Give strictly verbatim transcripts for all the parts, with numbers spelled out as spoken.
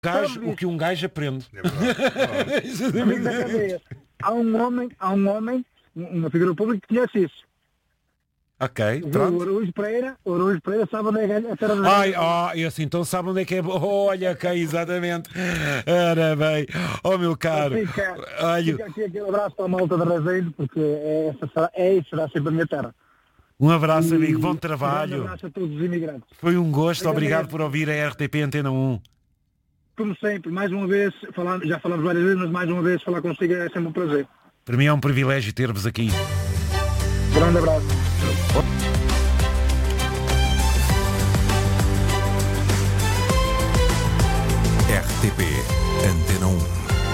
gajo, o que um gajo aprende. É verdade. há um homem, há um homem, uma figura pública que conhece isso. Ok, O pronto. Araújo Pereira, o Araújo Pereira sabe onde é a terra da Ai, oh, e assim, então sabe onde é que é? Olha, ok, exatamente. Ora bem, oh meu caro. Fica, Olha, fica aqui aquele abraço para a malta de Razeiro, porque é, essa será, é e será sempre a minha terra. um abraço, E amigo, bom Um trabalho. abraço a todos os imigrantes. Foi um gosto, obrigado Obrigado. por ouvir a R T P Antena um. Como sempre, mais uma vez, falar, já falamos várias vezes, mas mais uma vez falar consigo é sempre um prazer. Para mim é um privilégio ter-vos aqui. Grande abraço. R T P Antena um.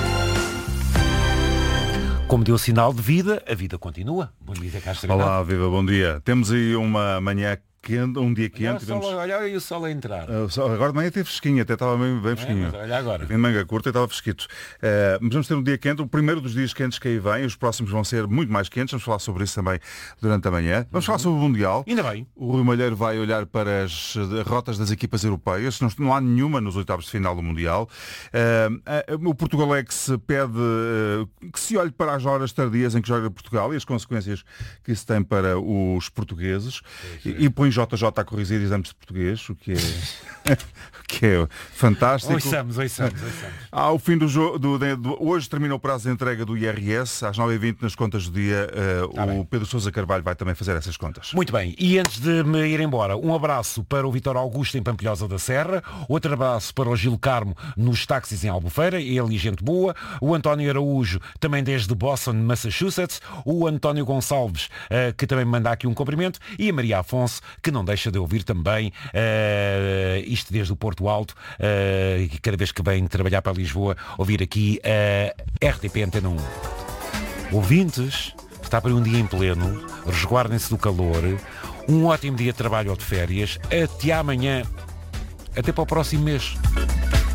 Como deu sinal de vida, a vida continua. Bom dia, Zé Castro. Olá, viva, bom dia. Temos aí uma manhã quente, um dia Olha, quente. o sol, Tivemos... olha aí o sol a entrar. Uh, só- agora de manhã teve fresquinho, até estava bem, bem fresquinho. mas olha agora. Vim de manga curta e estava fresquito. Uh, mas vamos ter um dia quente, o primeiro dos dias quentes que aí vem, os próximos vão ser muito mais quentes, vamos falar sobre isso também durante a manhã. Vamos falar sobre o Mundial. Ainda bem. O Rui Malheiro vai olhar para as eh, rotas das equipas europeias, não, não há nenhuma nos oitavos de final do Mundial. Uh, uh, o Portugalex pede uh, que se olhe para as horas tardias em que joga Portugal e as consequências que isso tem para os portugueses. E, e põe J J a corrigir exames de português, o que é, o que é fantástico. Ouçamos, ouçamos, ouçamos. Ao fim do jogo, do, do, hoje termina o prazo de entrega do I R S, às nove e vinte nas contas do dia, uh, Tá o bem. Pedro Sousa Carvalho vai também fazer essas contas. Muito bem, e antes de me ir embora, um abraço para o Vítor Augusto em Pampilhosa da Serra, outro abraço para o Gil Carmo nos táxis em Albufeira, ele e gente boa, o António Araújo também desde Boston, Massachusetts, o António Gonçalves, uh, que também me manda aqui um cumprimento, e a Maria Afonso, que não deixa de ouvir também, uh, isto desde o Porto Alto, uh, e cada vez que vem trabalhar para Lisboa, ouvir aqui a R T P Antena um. Ouvintes, está para um dia em pleno, resguardem-se do calor, um ótimo dia de trabalho ou de férias, até amanhã, até para o próximo mês.